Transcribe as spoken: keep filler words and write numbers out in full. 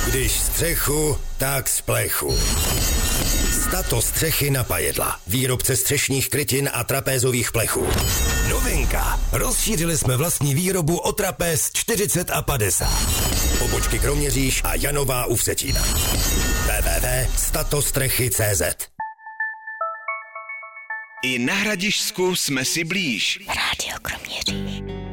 Když střechu, tak z plechu. Stato střechy na pajedla. Výrobce střešních krytin a trapézových plechů. Novinka. Rozšířili jsme vlastní výrobu o trapéz čtyřicet a padesát. Pobočky Kroměříž a Janová u Vsetína. w w w tečka statostrechy tečka c z. I na Hradišťsku jsme si blíž. Rádio Kroměříž.